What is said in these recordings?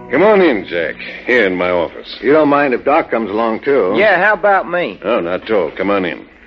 Come on in, Jack. Here in my office. You don't mind if Doc comes along, too? Yeah, how about me? Oh, not at all. Come on in.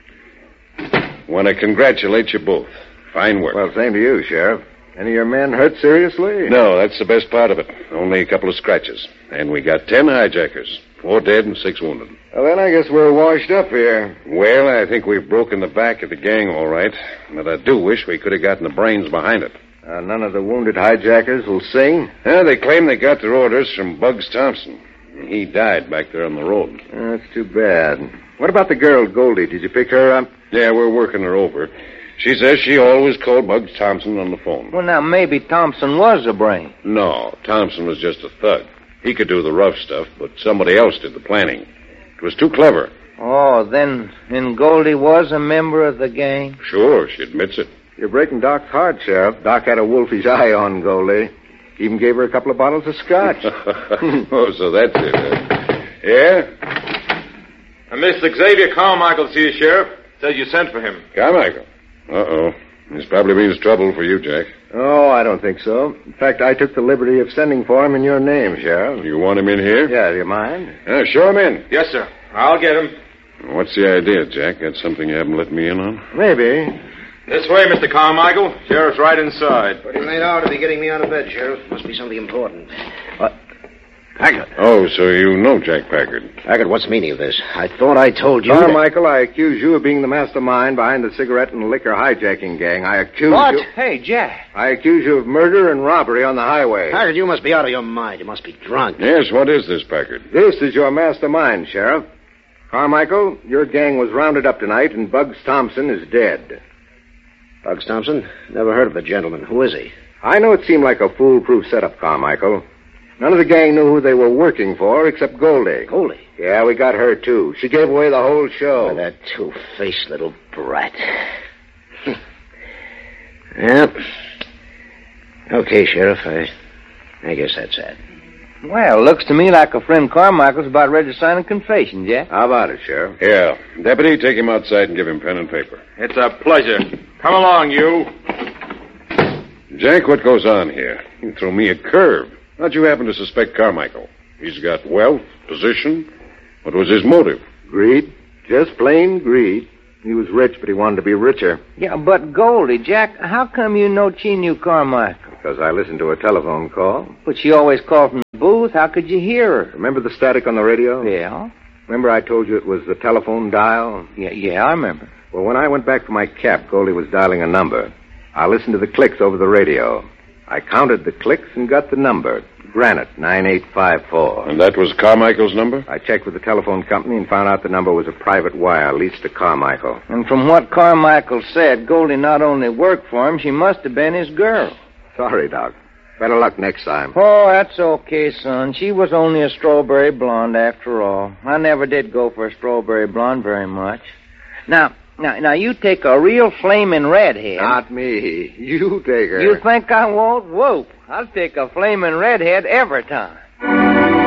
Want to congratulate you both. Fine work. Well, same to you, Sheriff. Any of your men hurt seriously? No, that's the best part of it. Only a couple of scratches. And we got 10 hijackers. 4 dead and 6 wounded. Well, then I guess we're washed up here. Well, I think we've broken the back of the gang all right. But I do wish we could have gotten the brains behind it. None of the wounded hijackers will sing? They claim they got their orders from Bugs Thompson. He died back there on the road. That's too bad. What about the girl, Goldie? Did you pick her up? Yeah, we're working her over. She says she always called Bugs Thompson on the phone. Well, now, maybe Thompson was the brain. No, Thompson was just a thug. He could do the rough stuff, but somebody else did the planning. It was too clever. Oh, then Goldie was a member of the gang? Sure, she admits it. You're breaking Doc's heart, Sheriff. Doc had a wolfish eye on Goldie. Even gave her a couple of bottles of scotch. Oh, so that's it, huh? Yeah? Mr. Xavier Carmichael, see you, Sheriff. Says you sent for him. Carmichael? Uh-oh. This probably means trouble for you, Jack. Oh, I don't think so. In fact, I took the liberty of sending for him in your name, Sheriff. You want him in here? Yeah, do you mind? Show him in. Yes, sir. I'll get him. What's the idea, Jack? Got something you haven't let me in on? Maybe. This way, Mr. Carmichael. Sheriff's right inside. Pretty late hour to be getting me out of bed, Sheriff. Must be something important. What? Packard. Oh, so you know Jack Packard. Packard, what's the meaning of this? I thought I told you... Carmichael, I accuse you of being the mastermind behind the cigarette and liquor hijacking gang. I accuse What? you... Hey, Jack. I accuse you of murder and robbery on the highway. Packard, you must be out of your mind. You must be drunk. Yes, what is this, Packard? This is your mastermind, Sheriff. Carmichael, your gang was rounded up tonight, and Bugs Thompson is dead. Bugs Thompson? Never heard of the gentleman. Who is he? I know it seemed like a foolproof setup, Carmichael. None of the gang knew who they were working for except Goldie. Goldie? Yeah, we got her, too. She gave away the whole show. Oh, that two-faced little brat. Yep. Okay, Sheriff. I guess that's that. Well, looks to me like a friend Carmichael's about ready to sign a confession, Jack. How about it, Sheriff? Yeah. Deputy, take him outside and give him pen and paper. It's a pleasure. Come along, you. Jack, what goes on here? You throw me a curve. How'd you happen to suspect Carmichael? He's got wealth, position. What was his motive? Greed. Just plain greed. He was rich, but he wanted to be richer. Yeah, but Goldie, Jack, how come you know she knew Carmichael? Because I listened to a telephone call. But she always called from the booth. How could you hear her? Remember the static on the radio? Yeah. Remember I told you it was the telephone dial? Yeah, I remember. Well, when I went back for my cap, Goldie was dialing a number. I listened to the clicks over the radio. I counted the clicks and got the number. Granite, 9854. And that was Carmichael's number? I checked with the telephone company and found out the number was a private wire leased to Carmichael. And from what Carmichael said, Goldie not only worked for him, she must have been his girl. Sorry, Doc. Better luck next time. Oh, that's okay, son. She was only a strawberry blonde after all. I never did go for a strawberry blonde very much. Now, you take a real flaming redhead. Not me. You take her. You think I won't? Whoop. I'll take a flaming redhead every time.